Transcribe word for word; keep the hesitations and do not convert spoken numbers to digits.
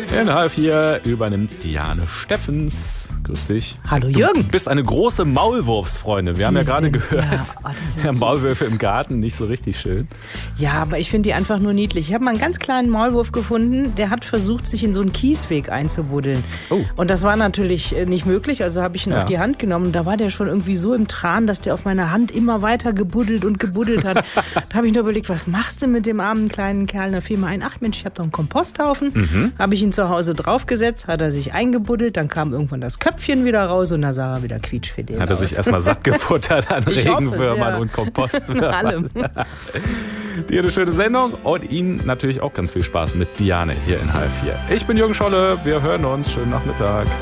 In halb vier übernimmt Diane Steffens. Grüß dich. Hallo Jürgen. Du bist eine große Maulwurfsfreundin. Wir haben Die ja gerade sind- gehört, ja, oh, die sind ja, so Maulwürfe süß. im Garten, nicht so richtig schön. Ja, aber ich finde die einfach nur niedlich. Ich habe mal einen ganz kleinen Maulwurf gefunden, der hat versucht, sich in so einen Kiesweg einzubuddeln. Oh. Und das war natürlich äh, nicht möglich, also habe ich ihn Ja. auf die Hand genommen. Da war der schon irgendwie so im Tran, dass der auf meiner Hand immer weiter gebuddelt und gebuddelt hat. Da habe ich nur überlegt, was machst du mit dem armen kleinen Kerl? Da fiel mir ein, ach Mensch, ich habe doch einen Komposthaufen. Mhm. Habe ich ihn zu Hause draufgesetzt, hat er sich eingebuddelt, dann kam irgendwann das Köpfchen wieder raus und da sah er wieder quietschfidel Hat er aus. sich erstmal satt gefuttert an Ich hoffe es, Regenwürmern ja. und Kompostwürmern. An allem. Dir eine schöne Sendung und Ihnen natürlich auch ganz viel Spaß mit Diane hier in halb vier. Ich bin Jürgen Scholle, wir hören uns. Schönen Nachmittag.